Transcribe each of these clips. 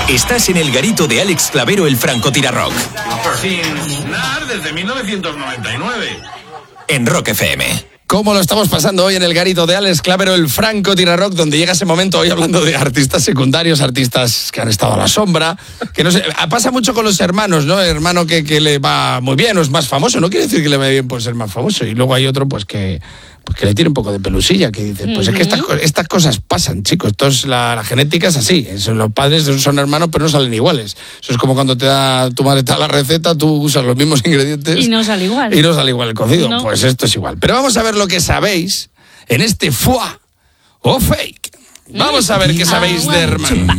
Estás en el garito de Alex Clavero, el francotirarrock. Sin sonar desde 1999. En Rock FM. ¿Cómo lo estamos pasando hoy en el garito de Alex Clavero, el francotirarrock, donde llega ese momento hoy hablando de artistas secundarios, artistas que han estado a la sombra, que no sé, pasa mucho con los hermanos, ¿no? El hermano que le va muy bien o es más famoso, no quiere decir que le vaya bien por ser más famoso, y luego hay otro pues que le tiene un poco de pelusilla, que dice, pues es que estas cosas pasan, chicos, esto es la genética es así, los padres son hermanos pero no salen iguales. Eso es como cuando tu madre te da la receta, tú usas los mismos ingredientes y no sale igual. Y no sale igual el cocido, no. Pues esto es igual. Pero vamos a ver lo que sabéis en este foie o fake. Vamos a ver qué sabéis de hermanos.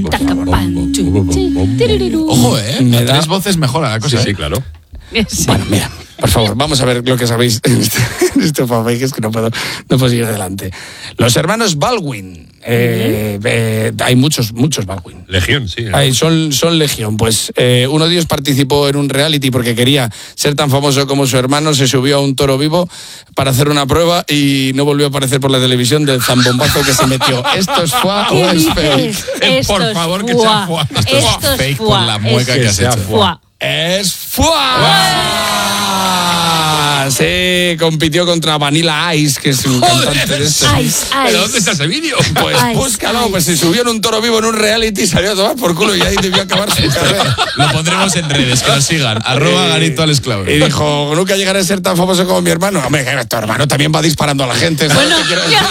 Ojo, Me da- 3 voces mejora la cosa. Sí, claro. Bueno, mira, por favor, vamos a ver lo que sabéis en este foie fake, es que no puedo seguir adelante. Los hermanos Baldwin, hay muchos Baldwin. Legión, sí. Son legión. Pues uno de ellos participó en un reality porque quería ser tan famoso como su hermano, se subió a un toro vivo para hacer una prueba y no volvió a aparecer por la televisión del zambombazo que se metió. ¿Esto es foie o es fake? Por favor, que sea foie. Esto es fake por la mueca que has hecho. ¡Es foie! Sí, compitió contra Vanilla Ice, que es un cantante de estos. ¿Pero dónde está ese vídeo? Pues búscalo, pues se subió en un toro vivo en un reality y salió a tomar por culo y ahí debió acabar su carrera. Lo pondremos en redes, que nos sigan. @garito Alex Clavero. Y dijo, nunca llegaré a ser tan famoso como mi hermano. Hombre, tu hermano también va disparando a la gente. ¿Sabes Bueno, qué quiero decir?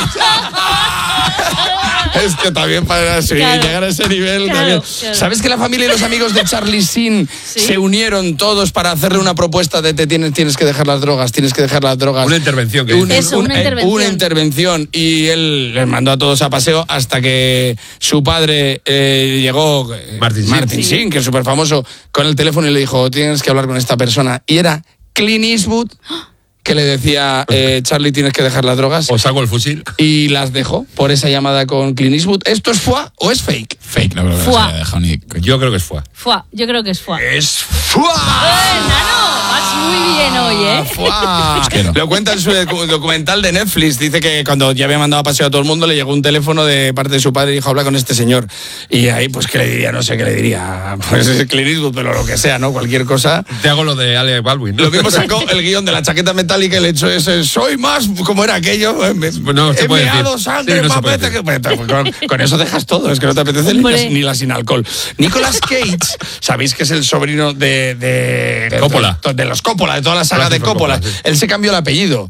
Es que también para llegar a ese nivel también. Claro. ¿Sabes que la familia y los amigos de Charlie Sheen se unieron todos para hacerle una propuesta de tienes que dejar las drogas, tienes que dejar las drogas? Una intervención. Una intervención. Y él les mandó a todos a paseo hasta que su padre llegó, Martin Sheen, que es súper famoso, con el teléfono y le dijo, tienes que hablar con esta persona. Y era Clint Eastwood, que le decía, Charlie, tienes que dejar las drogas. O saco el fusil. Y las dejó por esa llamada con Clint Eastwood. ¿Esto es foie o es fake? Fake, no creo que Foie. se haya dejado ni... Yo creo que es foie. Yo creo que es foie. ¡Es foie! Nano, vas muy bien hoy, ¿eh? Lo cuenta en su documental de Netflix. Dice que cuando ya había mandado a paseo a todo el mundo, le llegó un teléfono de parte de su padre y dijo, habla con este señor. Y ahí, pues, ¿qué le diría? No sé qué le diría. Pues Clint Eastwood, pero lo que sea, ¿no? Cualquier cosa. Te hago lo de Alec Baldwin. Lo mismo sacó el guión de la chaqueta metálica y le echó ese, soy más, como era aquello. No se puede decir. Sangre, Sí, no se puede con eso dejas todo, es que no te apetece ni la sin alcohol. Nicolas Cage, sabéis que es el sobrino de Coppola. De los Coppola, de toda la saga de Coppola. Sí. Él se cambió el apellido.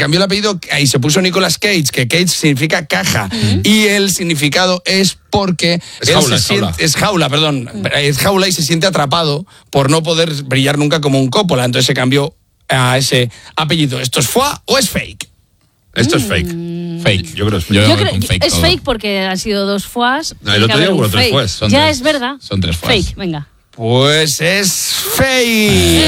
Y se puso Nicolas Cage, que Cage significa caja. Y el significado es porque Es jaula, es jaula y se siente atrapado por no poder brillar nunca como un Coppola. Entonces se cambió a ese apellido. ¿Esto es foie o es fake? Esto es fake. Fake. Yo creo que es fake. Yo Yo creo creo que fake es todo. fake porque han sido 2 foies. No, el otro día hubo 3 foies. Son Ya 3. es verdad. Son 3 foies. Fake, venga. Pues es fake.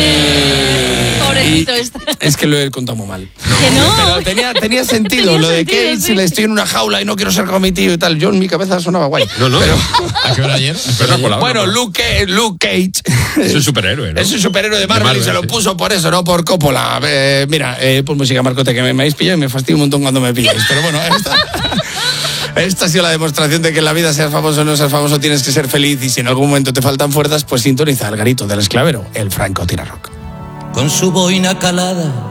Pobrecito Y este. es que lo he contado muy mal. Que no. Pero tenía sentido. Tenía Lo de sentido, que sí. si le estoy en una jaula y no quiero ser como mi tío y tal. Yo en mi cabeza sonaba guay. No. ¿A qué hora ayer? Bueno, Luke Cage. Es un superhéroe, ¿no? Es un superhéroe de Marvel, Marvel, y se lo sí. puso por eso, no por Coppola. Mira, pues música, Marcote, que me habéis pillado y me fastidio un montón cuando me pilláis. Pero bueno, esta ha sido la demostración de que en la vida, seas famoso o no seas famoso, tienes que ser feliz. Y si en algún momento te faltan fuerzas, pues sintoniza el garito del Alex Clavero, el francotirarrock. Con su boina calada